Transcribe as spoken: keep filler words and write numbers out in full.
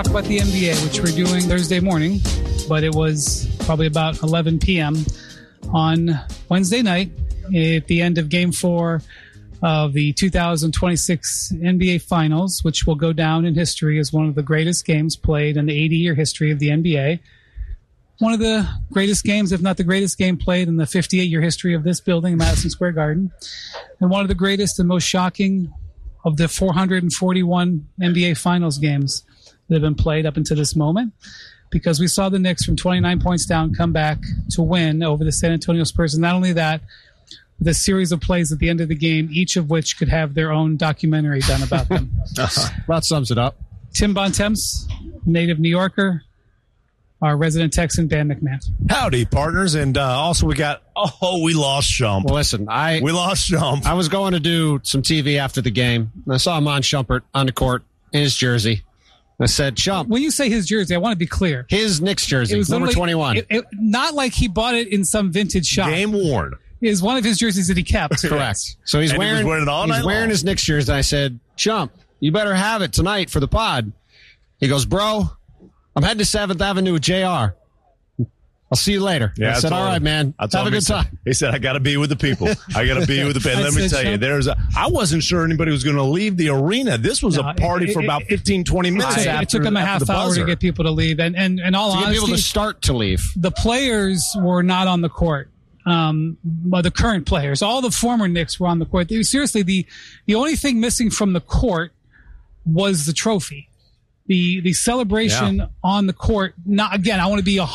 Talk about the N B A, which we're doing Thursday morning, but it was probably about eleven p.m. on Wednesday night at the end of Game four of the two thousand twenty-six N B A Finals, which will go down in history as one of the greatest games played in the eighty-year history of the N B A. One of the greatest games, if not the greatest game played in the fifty-eight-year history of this building, Madison Square Garden. And one of the greatest and most shocking of the four hundred forty-one N B A Finals games that have been played up until this moment, because we saw the Knicks from twenty-nine points down come back to win over the San Antonio Spurs. And not only that, with a series of plays at the end of the game, each of which could have their own documentary done about them. That sums it up. Tim Bontemps, native New Yorker, our resident Texan, Dan McMahon. Howdy, partners. And uh, also we got, oh, we lost Shump. Well, listen, I we lost Shump. I was going to do some T V after the game, and I saw Iman Shumpert on the court in his jersey. I said, Shump. When you say his jersey, I want to be clear. His Knicks jersey, number twenty-one. It, it, not like he bought it in some vintage shop. Game worn. It is one of his jerseys that he kept. Correct. So he's And he was wearing, wearing it all he's night wearing long. his Knicks jersey. I said, Shump, you better have it tonight for the pod. He goes, bro, I'm heading to seventh Avenue with J R. I'll see you later. Yeah, I said, all right, man. I told Have a him, good he time. Said, he said, I got to be with the people. I got to be with the people. I Let me said, tell you, Shump- there's a, I wasn't sure anybody was going to leave the arena. This was No, a party it- for it- about it- fifteen, twenty minutes It, after it took him a after half the hour buzzer. to get people to leave. And, and, and all To get honesty, people to start to leave. the players were not on the court. Um, well, the current players, all the former Knicks were on the court. They, seriously, the the only thing missing from the court was the trophy. The the celebration Yeah. on the court. Not again. I want to be a